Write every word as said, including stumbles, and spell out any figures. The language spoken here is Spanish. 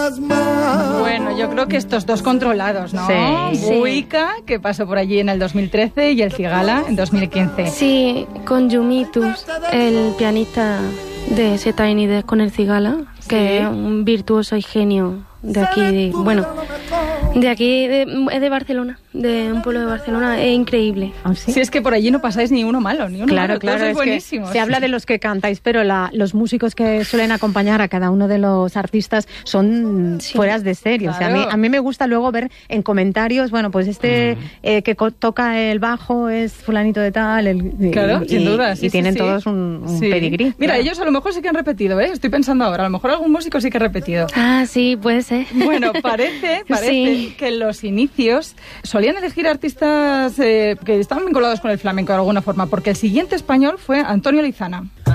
Bueno, yo creo que estos dos controlados, ¿no? Sí. Buica, que pasó por allí en el dos mil trece, y el Cigala en dos mil quince. Sí, con Yumitus, el pianista de Z Tiny Desk con el Cigala, que Sí. es un virtuoso y genio de aquí, de, bueno, de aquí, de, es de Barcelona, de un pueblo de Barcelona, es increíble. ¿Ah, sí? Si es que por allí no pasáis ni uno malo, ni uno Claro, malo, claro, todos sois es que buenísimos. se habla de los que cantáis, pero la, los músicos que suelen acompañar a cada uno de los artistas son Sí. fueras de serie. O sea, a mí, Claro. a mí me gusta luego ver en comentarios, bueno, pues este eh, que co- toca el bajo es fulanito de tal, el, y- Claro, y, sin duda, sí, y sí, tienen sí. todos un, un Sí. pedigrí. Mira, claro. ellos a lo mejor sí que han repetido, ¿eh? Estoy pensando ahora, a lo mejor algún músico sí que ha repetido. Ah, sí, puede ser. Bueno, parece, parece Sí. que en los inicios solían elegir artistas eh, que estaban vinculados con el flamenco de alguna forma, porque el siguiente español fue Antonio Lizana.